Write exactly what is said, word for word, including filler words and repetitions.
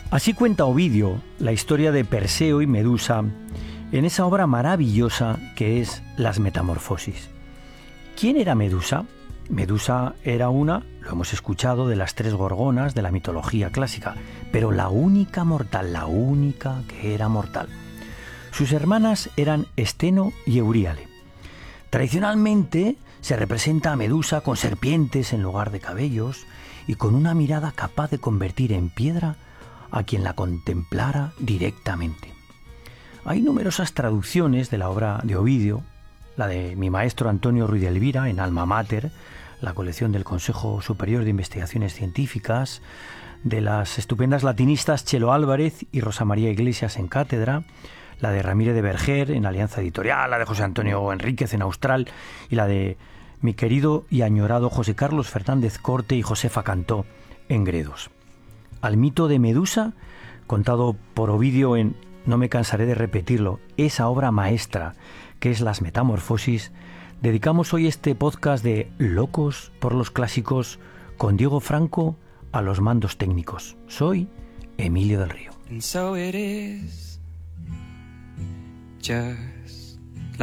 Así cuenta Ovidio la historia de Perseo y Medusa en esa obra maravillosa que es Las Metamorfosis. ¿Quién era Medusa? Medusa era una, lo hemos escuchado, de las tres gorgonas de la mitología clásica, pero la única mortal, la única que era mortal. Sus hermanas eran Esteno y Euríale. Tradicionalmente se representa a Medusa con serpientes en lugar de cabellos y con una mirada capaz de convertir en piedra a quien la contemplara directamente. Hay numerosas traducciones de la obra de Ovidio, la de mi maestro Antonio Ruiz de Elvira en Alma Mater, la colección del Consejo Superior de Investigaciones Científicas, de las estupendas latinistas Chelo Álvarez y Rosa María Iglesias en Cátedra, la de Ramírez de Verger en Alianza Editorial, la de José Antonio Enríquez en Austral y la de mi querido y añorado José Carlos Fernández Corte y Josefa Cantó en Gredos. Al mito de Medusa, contado por Ovidio en, no me cansaré de repetirlo, esa obra maestra que es Las Metamorfosis, dedicamos hoy este podcast de Locos por los Clásicos con Diego Franco a los mandos técnicos. Soy Emilio del Río. And so it is just